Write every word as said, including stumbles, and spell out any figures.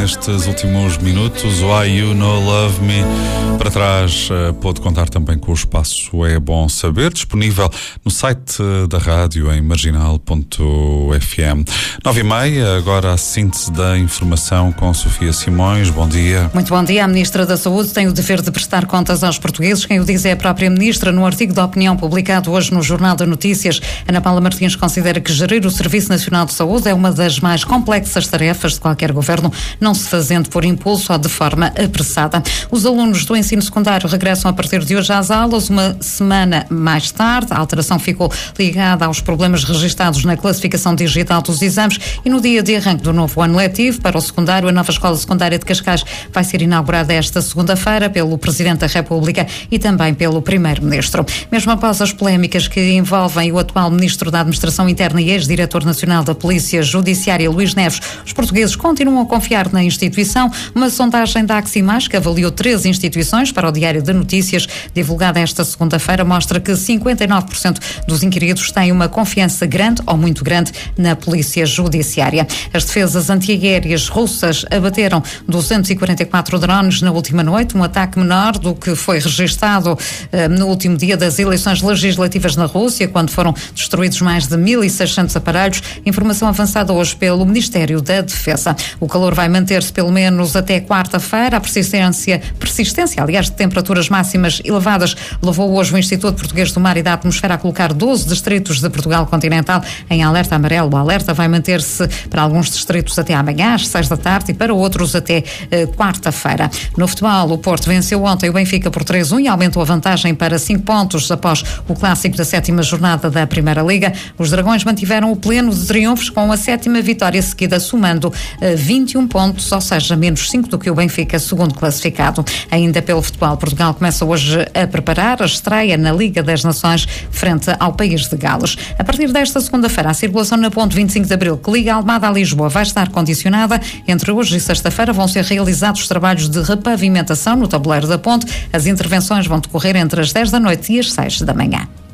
nestes últimos minutos, Why You No Love Me. Para trás, pode contar também com o espaço É Bom Saber, disponível no site da rádio em marginal ponto f m. Nove e meia, agora a síntese da informação com Sofia Simões. Bom dia. Muito bom dia. A Ministra da Saúde tem o dever de prestar contas aos portugueses. Quem o diz é a própria Ministra. No artigo de opinião publicado hoje no Jornal de Notícias, Ana Paula Martins considera que gerir o Serviço Nacional de Saúde é uma das mais complexas tarefas de qualquer governo, não se fazendo por impulso ou de forma apressada. Os alunos do ensino secundário regressam a partir de hoje às aulas, uma semana mais tarde. A alteração ficou ligada aos problemas registados na classificação digital dos exames e no dia de arranque do novo ano letivo para o secundário, a nova Escola Secundária de Cascais vai ser inaugurada esta segunda-feira pelo Presidente da República e também pelo Primeiro-Ministro. Mesmo após as polémicas que envolvem o atual Ministro da Administração Interna e ex-Diretor Nacional da Polícia Judiciária, Luís Neves, os portugueses continuam a confiar na instituição. Uma sondagem da Aximás, que avaliou três instituições para o Diário de Notícias, divulgada esta segunda-feira, mostra que cinquenta e nove por cento dos inquiridos têm uma confiança grande ou muito grande na Polícia Judiciária. As defesas antiaéreas russas abateram duzentos e quarenta e quatro drones na última noite, um ataque menor do que foi registado eh, no último dia das eleições legislativas na Rússia, quando foram destruídos mais de mil e seiscentos aparelhos. Informação avançada hoje pelo Ministério da Defesa. O calor vai manter-se pelo menos até quarta-feira. A persistência, persistência, aliás, de temperaturas máximas elevadas levou hoje o Instituto Português do Mar e da Atmosfera a colocar doze distritos de Portugal continental em alerta amarelo. O alerta vai manter-se para alguns distritos até amanhã, às seis da tarde, e para outros até eh, quarta-feira. No futebol, o Porto venceu ontem o Benfica por três a um e aumentou a vantagem para cinco pontos após o clássico da sétima jornada da Primeira Liga. Os Dragões mantiveram o pleno de triunfos com a sétima vitória seguida, somando eh, vinte e um pontos, ou seja, menos cinco do que o Benfica, segundo classificado. Ainda pelo futebol, Portugal começa hoje a preparar a estreia na Liga das Nações frente ao país de Gales. A partir desta segunda-feira, a circulação na ponte vinte e cinco de abril, que liga Almada a Lisboa, vai estar condicionada. Entre hoje e sexta-feira vão ser realizados trabalhos de repavimentação no tabuleiro da ponte. As intervenções vão decorrer entre as dez da noite e as seis da manhã.